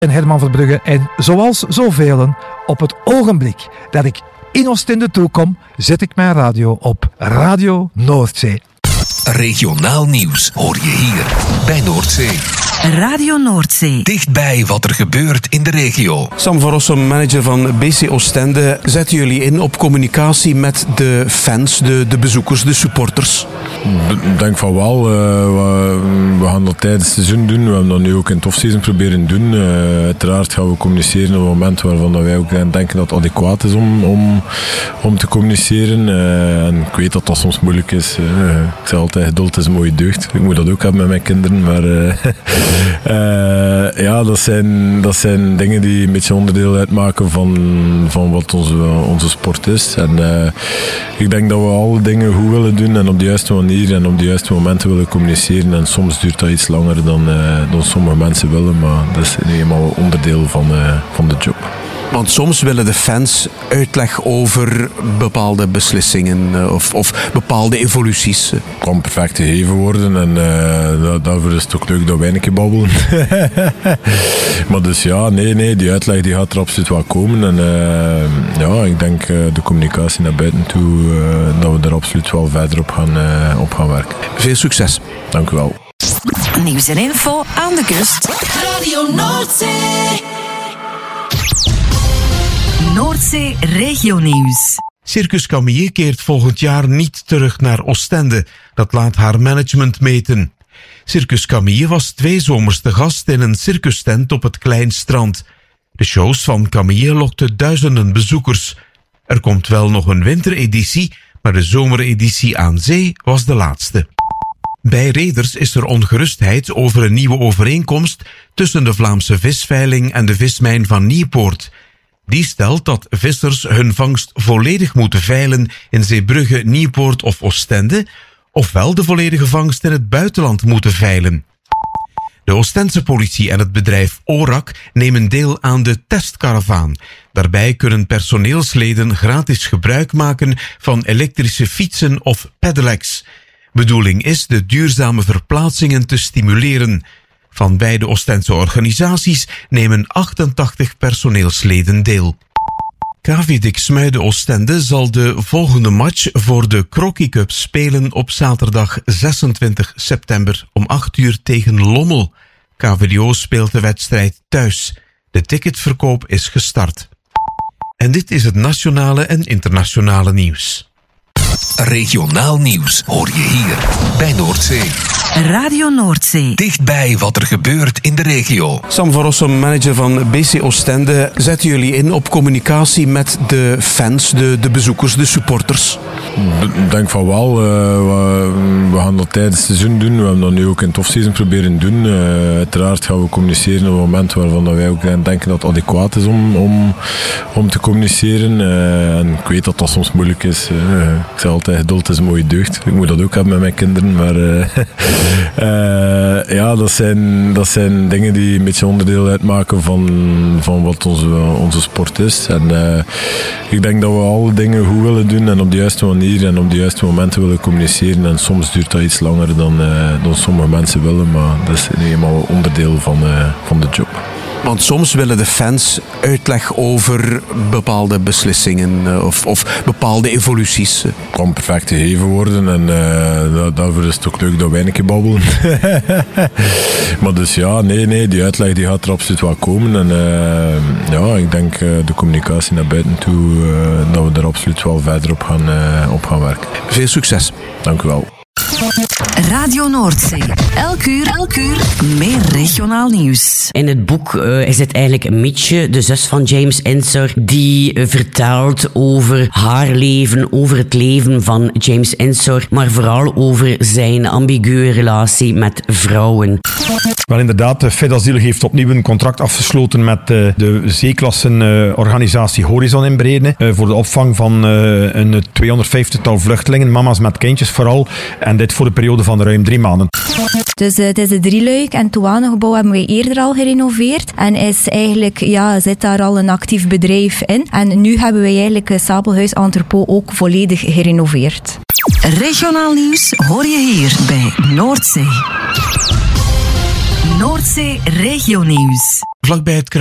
En Herman Verbrugge en zoals zoveel op het ogenblik dat ik in Oostende toekom, zet ik mijn radio op Radio Noordzee. Regionaal nieuws hoor je hier bij Noordzee. Radio Noordzee. Dichtbij wat er gebeurt in de regio. Sam van Rossum, manager van BC Oostende. Zetten jullie in op communicatie met de fans, de bezoekers, de supporters? Ik denk van wel. We gaan dat tijdens het seizoen doen. We hebben dat nu ook in het off-season proberen doen. Uiteraard gaan we communiceren op het moment waarvan wij ook denken dat het adequaat is om te communiceren. En ik weet dat dat soms moeilijk is. Ik zeg altijd, geduld is een mooie deugd. Ik moet dat ook hebben met mijn kinderen. Maar ja, dat zijn dingen die een beetje onderdeel uitmaken van wat onze sport is. En ik denk dat we alle dingen goed willen doen en op de juiste manier en op de juiste momenten willen communiceren. En soms duurt dat iets langer dan sommige mensen willen, maar dat is eenmaal onderdeel van de job. Want soms willen de fans uitleg over bepaalde beslissingen of bepaalde evoluties. Het kan perfect gegeven worden en daarvoor is het ook leuk dat wij een keer babbelen. Maar dus ja, nee, die uitleg die gaat er absoluut wel komen. En ja, ik denk de communicatie naar buiten toe, dat we daar absoluut wel verder op gaan werken. Veel succes. Dank u wel. Nieuws en info aan de kust. Radio Noordzee. Noordzee Regionieuws. Circus Camille keert volgend jaar niet terug naar Oostende. Dat laat haar management meten. Circus Camille was 2 zomers te gast in een circustent op het Klein Strand. De shows van Camille lokten duizenden bezoekers. Er komt wel nog een wintereditie, maar de zomereditie aan zee was de laatste. Bij reders is er ongerustheid over een nieuwe overeenkomst tussen de Vlaamse visveiling en de vismijn van Nieuwpoort. Die stelt dat vissers hun vangst volledig moeten veilen in Zeebrugge, Nieuwpoort of Oostende, ofwel de volledige vangst in het buitenland moeten veilen. De Oostense politie en het bedrijf ORAC nemen deel aan de testkaravaan. Daarbij kunnen personeelsleden gratis gebruik maken van elektrische fietsen of pedelecs. Bedoeling is de duurzame verplaatsingen te stimuleren. Van beide Oostense organisaties nemen 88 personeelsleden deel. KV Diksmuide Oostende zal de volgende match voor de Crocky Cup spelen op zaterdag 26 september om 8 uur tegen Lommel. KVDO speelt de wedstrijd thuis. De ticketverkoop is gestart. En dit is het nationale en internationale nieuws. Regionaal nieuws hoor je hier bij Noordzee. Radio Noordzee. Dichtbij wat er gebeurt in de regio. Sam van Rossum, manager van BC Oostende. Zetten jullie in op communicatie met de fans, de bezoekers, de supporters? Ik denk van wel. We gaan dat tijdens het seizoen doen. We hebben dat nu ook in het off-season proberen doen. Uiteraard gaan we communiceren op het moment waarvan wij ook denken dat het adequaat is om te communiceren. En ik weet dat dat soms moeilijk is. Ik zeg altijd, geduld is een mooie deugd. Ik moet dat ook hebben met mijn kinderen, maar ja, dat zijn dingen die een beetje onderdeel uitmaken van wat onze sport is. En ik denk dat we alle dingen goed willen doen en op de juiste manier en op de juiste momenten willen communiceren. En soms duurt dat iets langer dan sommige mensen willen, maar dat is eenmaal onderdeel van de job. Want soms willen de fans uitleg over bepaalde beslissingen of bepaalde evoluties. Het kan perfect gegeven worden en daarvoor is het ook leuk dat wij een keer babbelen. Maar dus ja, nee, die uitleg die gaat er absoluut wel komen. En ja, ik denk de communicatie naar buiten toe, dat we daar absoluut wel verder op gaan werken. Veel succes. Dank u wel. Radio Noordzee. Elk uur meer regionaal nieuws. In het boek is het eigenlijk Mietje, de zus van James Ensor, die vertelt over haar leven, over het leven van James Ensor, maar vooral over zijn ambiguë relatie met vrouwen. Wel inderdaad, Fedasiel heeft opnieuw een contract afgesloten met de zeeklassenorganisatie Horizon in Brede voor de opvang van een 250-tal vluchtelingen, mama's met kindjes vooral, en dit voor de periode van ruim 3 maanden. Dus het is een 3-luik en het douanegebouw hebben wij eerder al gerenoveerd en zit daar al een actief bedrijf in. En nu hebben wij eigenlijk Sabelhuis Entrepot ook volledig gerenoveerd. Regionaal nieuws hoor je hier bij Noordzee. Noordzee Regionieuws. Vlakbij het